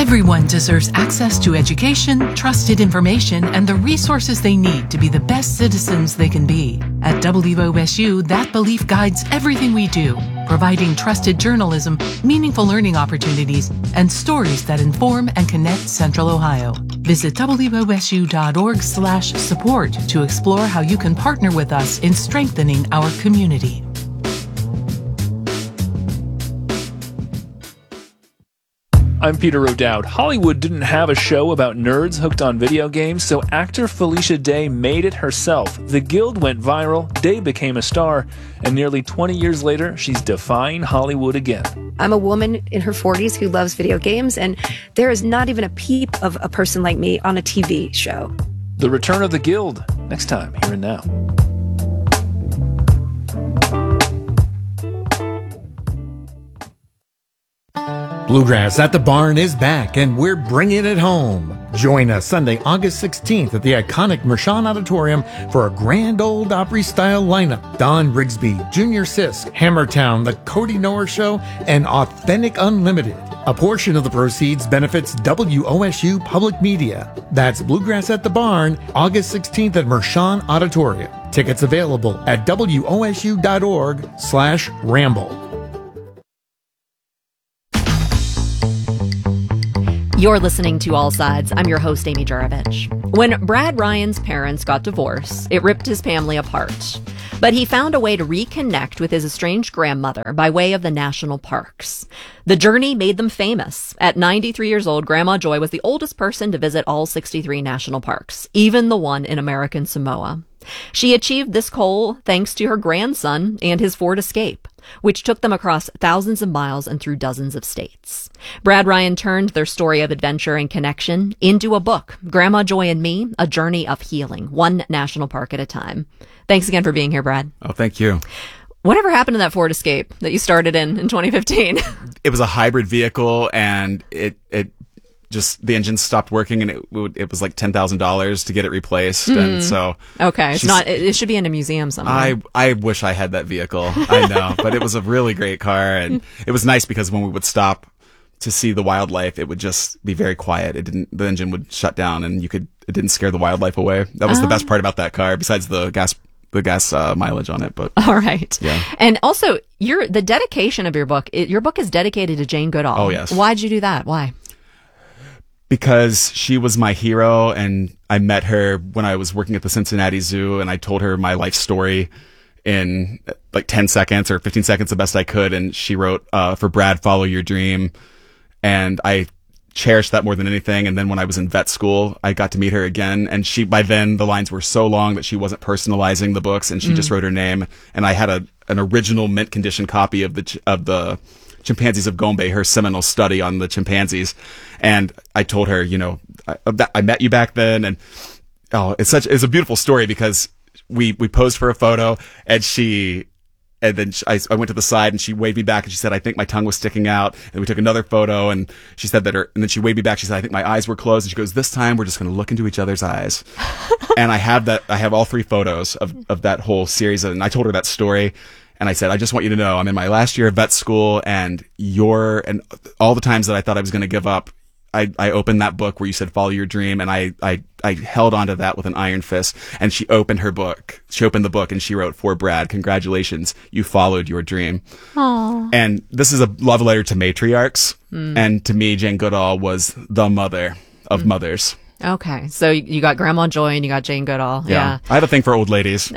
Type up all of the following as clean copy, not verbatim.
Everyone deserves access to education, trusted information, and the resources they need to be the best citizens they can be. At WOSU, that belief guides everything we do, providing trusted journalism, meaningful learning opportunities, and stories that inform and connect Central Ohio. Visit wosu.org/support to explore how you can partner with us in strengthening our community. I'm Peter O'Dowd. Hollywood didn't have a show about nerds hooked on video games, so actor Felicia Day made it herself. The Guild went viral, Day became a star, and nearly 20 years later, she's defying Hollywood again. I'm a woman in her 40s who loves video games, and there is not even a peep of a person like me on a TV show. The Return of the Guild, next time, here and now. Bluegrass at the Barn is back, and we're bringing it home. Join us Sunday, August 16th at the iconic Mershon Auditorium for a grand old Opry-style lineup. Don Rigsby, Junior Sisk, Hammertown, The Cody Noer Show, and Authentic Unlimited. A portion of the proceeds benefits WOSU Public Media. That's Bluegrass at the Barn, August 16th at Mershon Auditorium. Tickets available at wosu.org/ramble. You're listening to All Sides. I'm your host, Amy Juravich. When Brad Ryan's parents got divorced, it ripped his family apart. But he found a way to reconnect with his estranged grandmother by way of the national parks. The journey made them famous. At 93 years old, Grandma Joy was the oldest person to visit all 63 national parks, even the one in American Samoa. She achieved this goal thanks to her grandson and his Ford Escape, which took them across thousands of miles and through dozens of states. Brad Ryan turned their story of adventure and connection into a book, Grandma Joy and Me, A Journey of Healing, one national park at a time. Thanks again for being here, Brad. Oh, thank you. Whatever happened to that Ford Escape that you started in 2015? It was a hybrid vehicle, and it just, the engine stopped working, and it was like $10,000 to get it replaced. And so okay, it should be in a museum somewhere. I wish I had that vehicle. I know, but it was a really great car, and it was nice because when we would stop to see the wildlife, it would just be very quiet. The engine would shut down, and it didn't scare the wildlife away. That was the best part about that car, besides the gas mileage on it. But all right, yeah. And also, the dedication of your book is dedicated to Jane Goodall. Oh yes. Why'd you do that? Why? Because she was my hero, and I met her when I was working at the Cincinnati Zoo, and I told her my life story in like 10 seconds or 15 seconds, the best I could. And she wrote, for Brad, Follow Your Dream. And I cherished that more than anything. And then when I was in vet school, I got to meet her again. And by then the lines were so long that she wasn't personalizing the books, and she just wrote her name. And I had an original mint condition copy of the Chimpanzees of Gombe, her seminal study on the chimpanzees. And I told her, I met you back then. And it's a beautiful story because we posed for a photo, and then I went to the side, and she waved me back, and she said, I think my tongue was sticking out. And we took another photo, and she said and then she waved me back. She said, I think my eyes were closed. And she goes, this time we're just going to look into each other's eyes. And I have all three photos of that whole series. And I told her that story. And I said, I just want you to know I'm in my last year of vet school, and all the times that I thought I was going to give up, I opened that book where you said, follow your dream. And I held onto that with an iron fist. And she opened her book. She opened the book, and she wrote, for Brad, congratulations. You followed your dream. Aww. And this is a love letter to matriarchs. And to me, Jane Goodall was the mother of mothers. Okay. So you got Grandma Joy and you got Jane Goodall. Yeah. I have a thing for old ladies.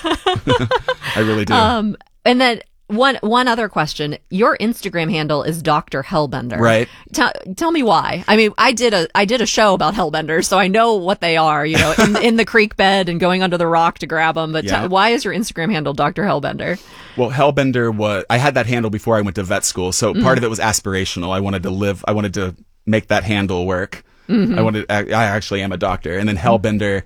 I really do. And then one other question. Your Instagram handle is Dr. Hellbender. Right. Tell me why. I mean, I did a show about hellbenders, so I know what they are, in the creek bed and going under the rock to grab them. But why is your Instagram handle Dr. Hellbender? Well, Hellbender I had that handle before I went to vet school. So part of it was aspirational. I wanted to make that handle work. I actually am a doctor. And then Hellbender,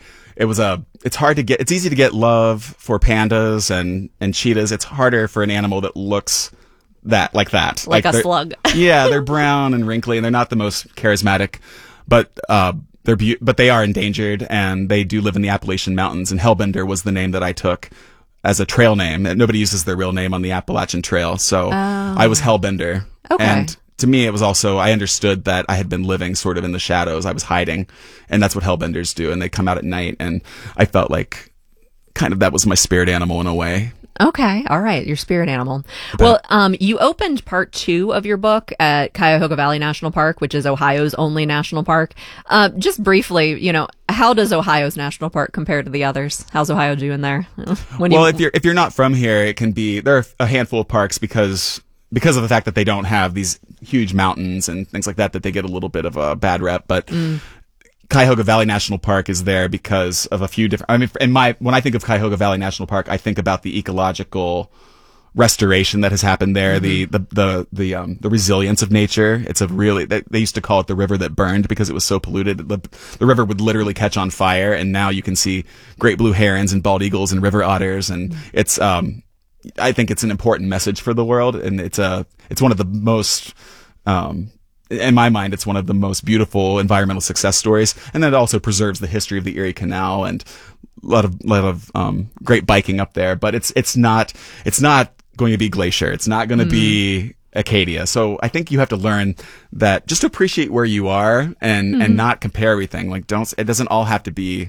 it's easy to get love for pandas and cheetahs. It's harder for an animal that looks like that. Like a slug. Yeah, they're brown and wrinkly, and they're not the most charismatic, but they are endangered, and they do live in the Appalachian Mountains. And Hellbender was the name that I took as a trail name. Nobody uses their real name on the Appalachian Trail, so I was Hellbender. Okay. And to me, it was also, I understood that I had been living sort of in the shadows. I was hiding, and that's what hellbenders do. And they come out at night, and I felt like kind of that was my spirit animal in a way. Okay. All right. Your spirit animal. Well, you opened part 2 of your book at Cuyahoga Valley National Park, which is Ohio's only national park. Just briefly, how does Ohio's national park compare to the others? How's Ohio doing there? If you're not from here, there are a handful of parks because of the fact that they don't have these huge mountains and things like that they get a little bit of a bad rep. But Cuyahoga Valley National Park is there because of a few different, when I think of Cuyahoga Valley National Park, I think about the ecological restoration that has happened there, the resilience of nature. It's they used to call it the river that burned because it was so polluted. The river would literally catch on fire, and now you can see great blue herons and bald eagles and river otters, and it's, I think it's an important message for the world, and it's one of the most, in my mind, it's one of the most beautiful environmental success stories. And then it also preserves the history of the Erie Canal and a lot of great biking up there. But it's not going to be Glacier. It's not going to be Acadia. So I think you have to learn that just to appreciate where you are and not compare everything. Like it doesn't all have to be,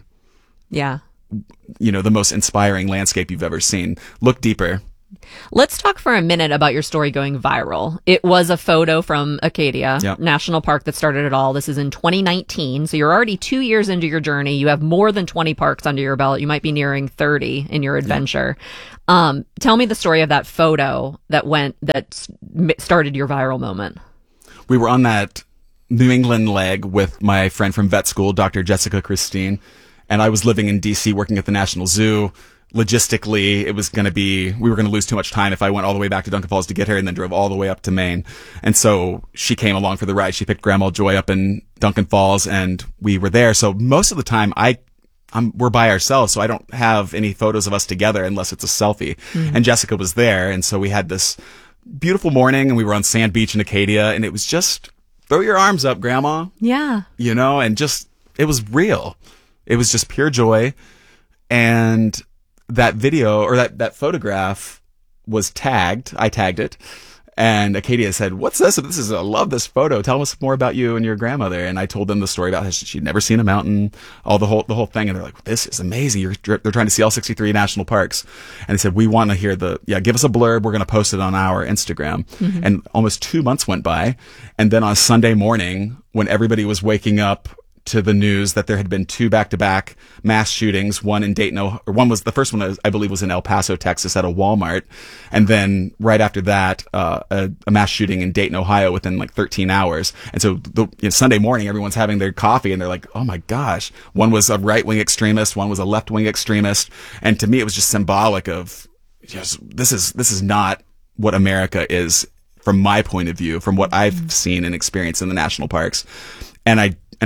the most inspiring landscape you've ever seen. Look deeper. Let's talk for a minute about your story going viral. It was a photo from Acadia National Park that started it all. This is in 2019. So you're already 2 years into your journey. You have more than 20 parks under your belt. You might be nearing 30 in your adventure. Tell me the story of that photo that started your viral moment. We were on that New England leg with my friend from vet school, Dr. Jessica Christine, and I was living in DC working at the National Zoo. Logistically, we were going to lose too much time if I went all the way back to Duncan Falls to get her and then drove all the way up to Maine. And so she came along for the ride. She picked Grandma Joy up in Duncan Falls, and we were there. So most of the time we're by ourselves, so I don't have any photos of us together unless it's a selfie. And Jessica was there, and so we had this beautiful morning, and we were on Sand Beach in Acadia, and it was just, throw your arms up, Grandma. Yeah. And just, it was real. It was just pure joy. And that video or that photograph was tagged. I tagged it, and Acadia said, "What's this? I love this photo. Tell us more about you and your grandmother." And I told them the story about how she'd never seen a mountain, the whole thing. And they're like, "This is amazing. They're trying to see all 63 national parks." And they said, "We want to hear give us a blurb. We're going to post it on our Instagram." And almost 2 months went by. And then on Sunday morning, when everybody was waking up to the news that there had been 2 back-to-back mass shootings, one in Dayton, or the first one, I believe, was in El Paso, Texas at a Walmart. And then right after that, a mass shooting in Dayton, Ohio within like 13 hours. And so Sunday morning, everyone's having their coffee and they're like, oh my gosh, one was a right-wing extremist, one was a left-wing extremist. And to me, it was just symbolic of this is not what America is from my point of view, from what I've seen and experienced in the national parks. And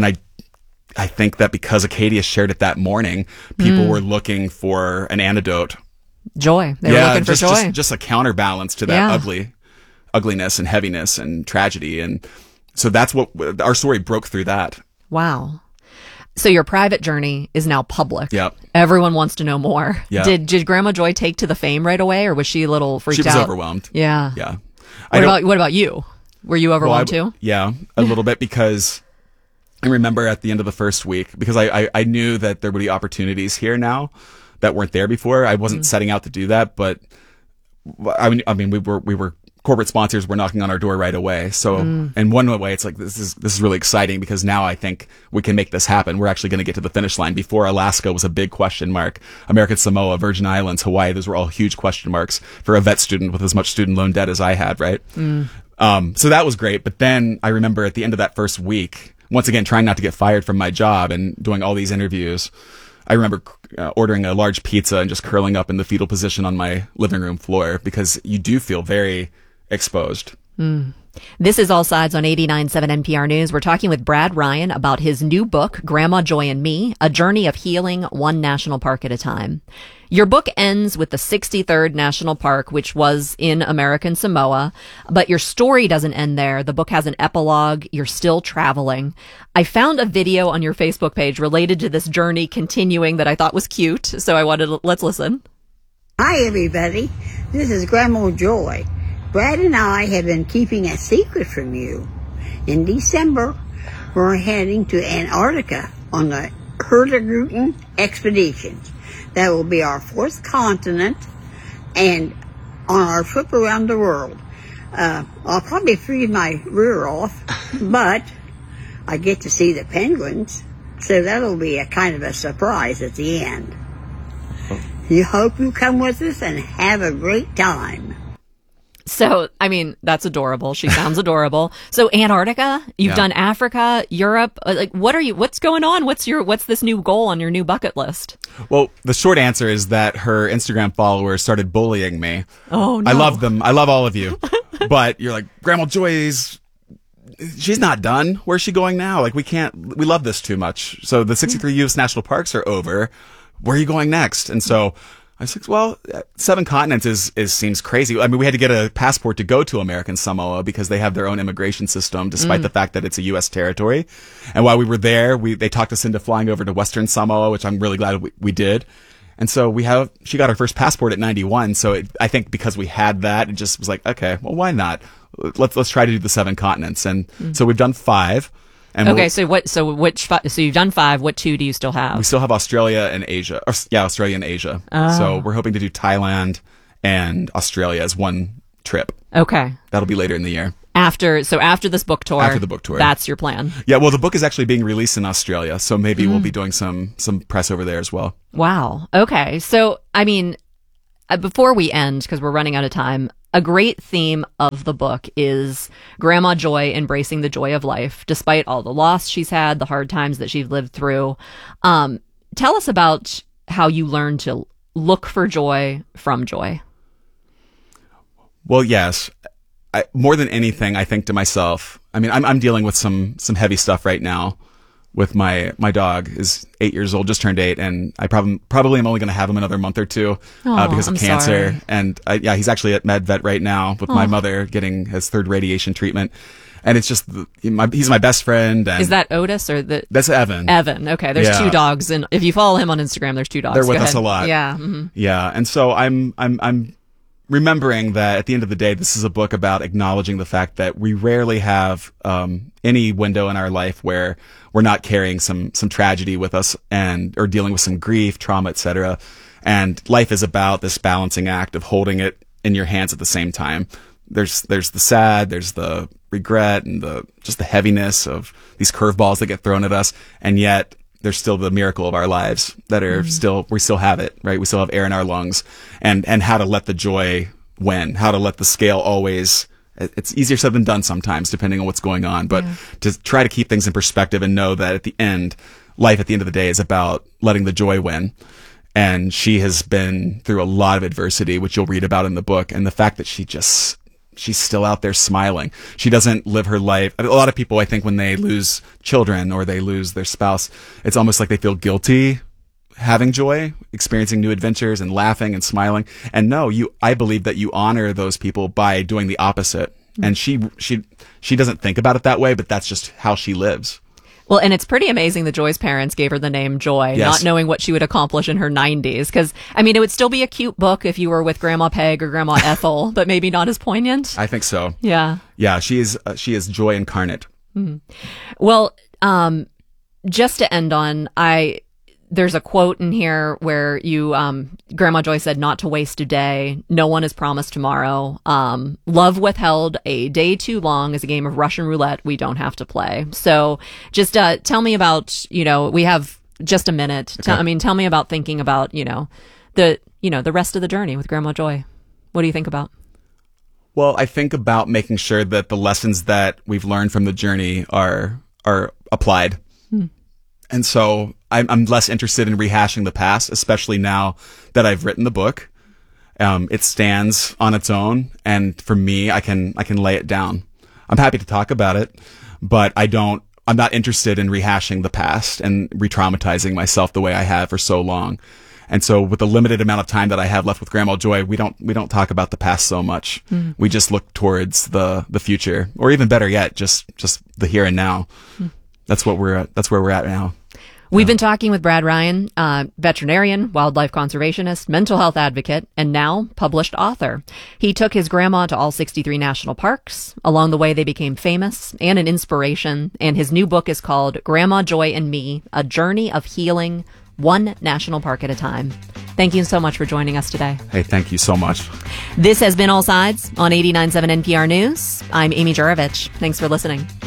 I think that because Acadia shared it that morning, people were looking for an antidote. Joy. They were looking for joy. Just a counterbalance to that ugliness and heaviness and tragedy. And so that's what our story broke through that. Wow. So your private journey is now public. Yep. Everyone wants to know more. Yep. Did Grandma Joy take to the fame right away, or was she a little freaked out? She was overwhelmed. Yeah. Yeah. What about you? Were you overwhelmed too? Yeah, a little bit, because I remember at the end of the first week, because I knew that there would be opportunities here now that weren't there before. I wasn't setting out to do that, but I mean, we were corporate sponsors were knocking on our door right away. So in one way, it's like, this is really exciting, because now I think we can make this happen. We're actually going to get to the finish line. Before, Alaska was a big question mark. American Samoa, Virgin Islands, Hawaii, those were all huge question marks for a vet student with as much student loan debt as I had, right? So that was great. But then I remember at the end of that first week, once again, trying not to get fired from my job and doing all these interviews, I remember ordering a large pizza and just curling up in the fetal position on my living room floor, because you do feel very exposed. This is All Sides on 89.7 NPR News. We're talking with Brad Ryan about his new book, Grandma Joy and Me, A Journey of Healing One National Park at a Time. Your book ends with the 63rd National Park, which was in American Samoa, but your story doesn't end there. The book has an epilogue. You're still traveling. I found a video on your Facebook page related to this journey continuing that I thought was cute, so let's listen. Hi, everybody. This is Grandma Joy. Brad and I have been keeping a secret from you. In December, we're heading to Antarctica on the Hurtigruten expedition. That will be our 4th continent and on our trip around the world. I'll probably freeze my rear off, but I get to see the penguins, so that'll be a kind of a surprise at the end. You hope you come with us and have a great time. So, I mean, that's adorable. She sounds adorable. So Antarctica, you've done Africa, Europe. Like, what's going on? What's this new goal on your new bucket list? Well, the short answer is that her Instagram followers started bullying me. Oh, no. I love them. I love all of you. But you're like, Grandma Joy's, she's not done. Where's she going now? Like, we love this too much. So the 63 U.S. national parks are over. Where are you going next? And so I was like, well, 7 continents seems crazy. I mean, we had to get a passport to go to American Samoa because they have their own immigration system, despite the fact that it's a U.S. territory. And while we were there, they talked us into flying over to Western Samoa, which I'm really glad we did. And so she got her first passport at 91. So I think because we had that, it just was like, okay, well, why not? Let's try to do the 7 continents. And so we've done 5. And okay, so you've done 5. What 2 do you still have? We still have Australia and Asia. Australia and Asia. Oh. So we're hoping to do Thailand and Australia as one trip. Okay. That'll be later in the year. After this book tour. After the book tour. That's your plan. Yeah, well, the book is actually being released in Australia, so maybe we'll be doing some press over there as well. Wow. Okay. So, I mean, before we end, because we're running out of time, a great theme of the book is Grandma Joy embracing the joy of life, despite all the loss she's had, the hard times that she's lived through. Tell us about how you learned to look for joy from joy. Well, yes. More than anything, I think to myself, I mean, I'm dealing with some heavy stuff right now with my dog is 8 years old, just turned 8, and I probably am only going to have him another month or two because of cancer. Sorry. And he's actually at MedVet right now with my mother getting his 3rd radiation treatment. And it's just he's my best friend. And is that Otis or that's Evan? Evan. Okay, there's 2 dogs, and if you follow him on Instagram, there's 2 dogs. They're with us a lot. Yeah. Mm-hmm. Yeah, and so I'm remembering that at the end of the day, this is a book about acknowledging the fact that we rarely have any window in our life where we're not carrying some tragedy with us or dealing with some grief, trauma, etc. And life is about this balancing act of holding it in your hands at the same time. There's the sad, there's the regret, and just the heaviness of these curveballs that get thrown at us, and yet there's still the miracle of our lives that are we still have it, right? We still have air in our lungs, and how to let the joy win, how to let the scale always, it's easier said than done sometimes, depending on what's going on, but to try to keep things in perspective and know that at the end, life at the end of the day is about letting the joy win. And she has been through a lot of adversity, which you'll read about in the book. And the fact that she's still out there smiling. She doesn't live her life. A lot of people, I think, when they lose children or they lose their spouse, it's almost like they feel guilty having joy, experiencing new adventures and laughing and smiling. And no, I believe that you honor those people by doing the opposite. And she doesn't think about it that way, but that's just how she lives. Well, and it's pretty amazing that Joy's parents gave her the name Joy, not knowing what she would accomplish in her 90s. Because, I mean, it would still be a cute book if you were with Grandma Peg or Grandma Ethel, but maybe not as poignant. I think so. Yeah. Yeah, she is joy incarnate. Mm-hmm. Well, just to end on, there's a quote in here where Grandma Joy said, "Not to waste a day. No one is promised tomorrow. Love withheld a day too long is a game of Russian roulette we don't have to play." So just tell me about, we have just a minute. Okay. Tell me about thinking about, the rest of the journey with Grandma Joy. What do you think about? Well, I think about making sure that the lessons that we've learned from the journey are applied. And so I'm less interested in rehashing the past, especially now that I've written the book. It stands on its own, and for me, I can lay it down. I'm happy to talk about it, but I'm not interested in rehashing the past and re-traumatizing myself the way I have for so long. And so with the limited amount of time that I have left with Grandma Joy, we don't talk about the past so much. Mm. We just look towards the future, or even better yet, just the here and now. Mm. That's where we're at now. We've been talking with Brad Ryan, veterinarian, wildlife conservationist, mental health advocate, and now published author. He took his grandma to all 63 national parks. Along the way, they became famous and an inspiration. And his new book is called Grandma Joy and Me, A Journey of Healing, One National Park at a Time. Thank you so much for joining us today. Hey, thank you so much. This has been All Sides on 89.7 NPR News. I'm Amy Jurovich. Thanks for listening.